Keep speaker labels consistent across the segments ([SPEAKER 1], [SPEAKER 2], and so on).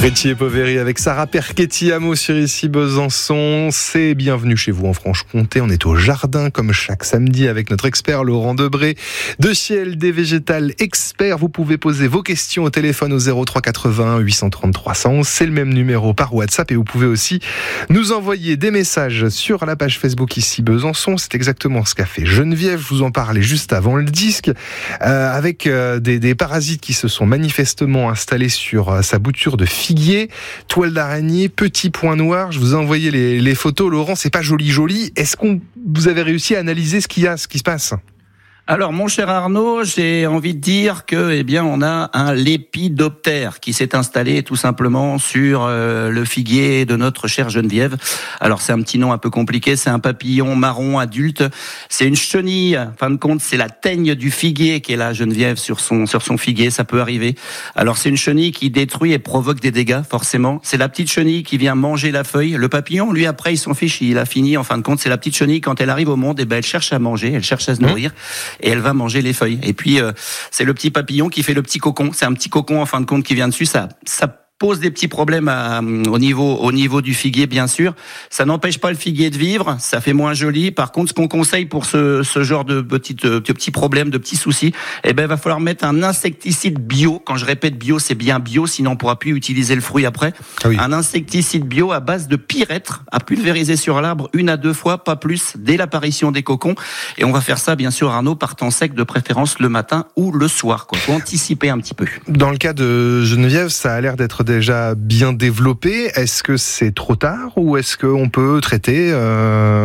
[SPEAKER 1] Richie et Poveri avec Sarah Perchetti-Amo sur ici Besançon. C'est bienvenue chez vous en Franche-Comté. On est au jardin comme chaque samedi avec notre expert Laurent Debré de chez LD Végétal Expert. Vous pouvez poser vos questions au téléphone au 03 81 830 311. C'est le même numéro par WhatsApp et vous pouvez aussi nous envoyer des messages sur la page Facebook ici Besançon. C'est exactement ce qu'a fait Geneviève. Je vous en parlais juste avant le disque avec des parasites qui se sont manifestement installés sur sa bouture de figuier, toile d'araignée, petits points noirs. Je vous ai envoyé les photos, Laurent, c'est pas joli. Est-ce que vous avez réussi à analyser ce qui se passe ?
[SPEAKER 2] Alors, mon cher Arnaud, j'ai envie de dire que, on a un lépidoptère qui s'est installé tout simplement sur le figuier de notre chère Geneviève. Alors, c'est un petit nom un peu compliqué, c'est un papillon marron adulte. C'est une chenille, en fin de compte, c'est la teigne du figuier qui est là, Geneviève, sur son figuier, ça peut arriver. Alors, c'est une chenille qui détruit et provoque des dégâts, forcément. C'est la petite chenille qui vient manger la feuille. Le papillon, lui, après, il s'en fiche, il a fini, en fin de compte, c'est la petite chenille, quand elle arrive au monde, elle cherche à manger, elle cherche à se nourrir. Et elle va manger les feuilles. Et puis, c'est le petit papillon qui fait le petit cocon. C'est un petit cocon, en fin de compte, qui vient dessus. Ça pose des petits problèmes au niveau du figuier, bien sûr. Ça n'empêche pas le figuier de vivre, ça fait moins joli. Par contre, ce qu'on conseille pour ce genre de petits problèmes, de petits soucis, va falloir mettre un insecticide bio. Quand je répète bio, c'est bien bio, sinon on pourra plus utiliser le fruit après. Ah oui. Un insecticide bio à base de pyrètre à pulvériser sur l'arbre 1 à 2 fois, pas plus, dès l'apparition des cocons. Et on va faire ça, bien sûr, Arnaud, par temps sec, de préférence le matin ou le soir, quoi. Faut anticiper un petit peu.
[SPEAKER 1] Dans le cas de Geneviève, ça a l'air d'être déjà bien développé. Est-ce que c'est trop tard ou est-ce qu'on peut traiter maintenant ?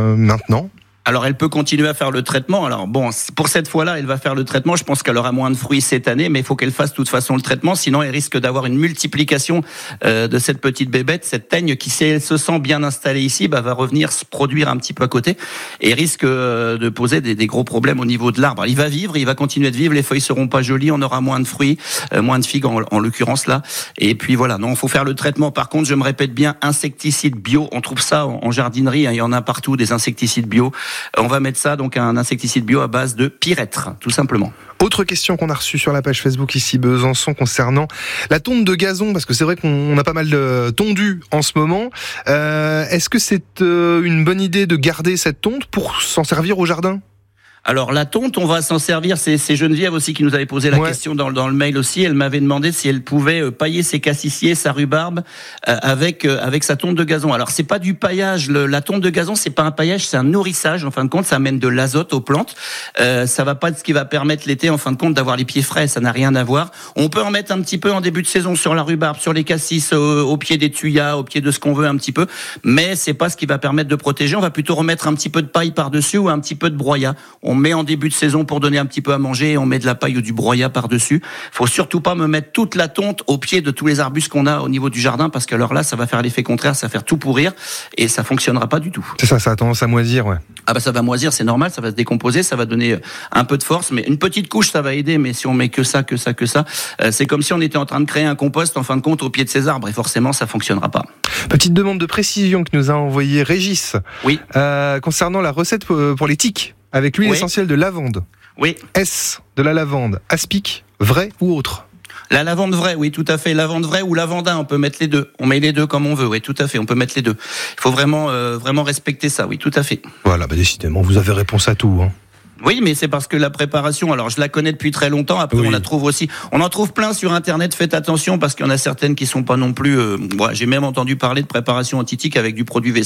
[SPEAKER 2] Alors, elle peut continuer à faire le traitement. Alors, bon, pour cette fois-là, elle va faire le traitement. Je pense qu'elle aura moins de fruits cette année, mais il faut qu'elle fasse de toute façon le traitement. Sinon, elle risque d'avoir une multiplication de cette petite bébête, cette teigne qui, si elle se sent bien installée ici, va revenir se produire un petit peu à côté et risque de poser des gros problèmes au niveau de l'arbre. Il va vivre, il va continuer de vivre. Les feuilles seront pas jolies, on aura moins de fruits, moins de figues en l'occurrence là. Et puis voilà, non, il faut faire le traitement. Par contre, je me répète bien, insecticide bio. On trouve ça en jardinerie, hein, il y en a partout, des insecticides bio. On va mettre ça, donc un insecticide bio à base de pyrètre, tout simplement.
[SPEAKER 1] Autre question qu'on a reçue sur la page Facebook ici Besançon concernant la tonte de gazon, parce que c'est vrai qu'on a pas mal tondu en ce moment. Est-ce que c'est une bonne idée de garder cette tonte pour s'en servir au jardin ?
[SPEAKER 2] Alors la tonte, on va s'en servir. C'est Geneviève aussi qui nous avait posé la question dans le mail aussi. Elle m'avait demandé si elle pouvait pailler ses cassissiers, sa rhubarbe avec sa tonte de gazon. Alors c'est pas du paillage. La tonte de gazon, c'est pas un paillage, c'est un nourrissage. En fin de compte, ça amène de l'azote aux plantes. Ça va pas être ce qui va permettre l'été, en fin de compte, d'avoir les pieds frais. Ça n'a rien à voir. On peut en mettre un petit peu en début de saison sur la rhubarbe, sur les cassis, au pied des tuyas, au pied de ce qu'on veut un petit peu. Mais c'est pas ce qui va permettre de protéger. On va plutôt remettre un petit peu de paille par-dessus ou un petit peu de broyat. On met en début de saison pour donner un petit peu à manger et on met de la paille ou du broyat par-dessus. Faut surtout pas me mettre toute la tonte au pied de tous les arbustes qu'on a au niveau du jardin parce que alors là, ça va faire l'effet contraire, ça va faire tout pourrir et ça fonctionnera pas du tout.
[SPEAKER 1] C'est ça a tendance à moisir, ouais.
[SPEAKER 2] Ah ça va moisir, c'est normal, ça va se décomposer, ça va donner un peu de force, mais une petite couche, ça va aider, mais si on met que ça, c'est comme si on était en train de créer un compost, en fin de compte, au pied de ces arbres et forcément, ça fonctionnera pas.
[SPEAKER 1] Petite demande de précision que nous a envoyé Régis.
[SPEAKER 2] Oui.
[SPEAKER 1] Concernant la recette pour les tiques. Avec l'huile essentielle de lavande.
[SPEAKER 2] Oui.
[SPEAKER 1] Est-ce de la lavande aspic, vraie ou autre ?
[SPEAKER 2] La lavande vraie, oui, tout à fait. Lavande vraie ou lavandin, on peut mettre les deux. On met les deux comme on veut, oui, tout à fait. On peut mettre les deux. Il faut vraiment respecter ça, oui, tout à fait.
[SPEAKER 1] Voilà, décidément, vous avez réponse à tout, hein.
[SPEAKER 2] Oui, mais c'est parce que la préparation, alors je la connais depuis très longtemps. Après, on la trouve aussi. On en trouve plein sur Internet. Faites attention parce qu'il y en a certaines qui sont pas non plus. J'ai même entendu parler de préparation antitique avec du produit